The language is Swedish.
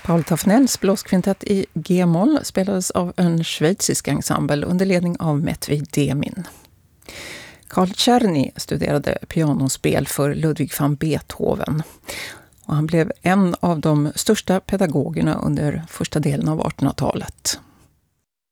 Paul Tafnells blåskvintett i G-moll spelades av en schweizisk ensemble under ledning av Metvi Demin. Carl Czerny studerade pianospel för Ludwig van Beethoven. Och han blev en av de största pedagogerna under första delen av 1800-talet.